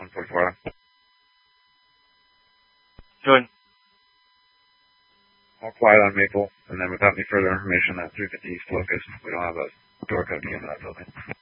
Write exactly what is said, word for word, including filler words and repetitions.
one forty-four. Good. All quiet on Maple, and then without any further information, that three fifty East Locust, we don't have a door code key in that building.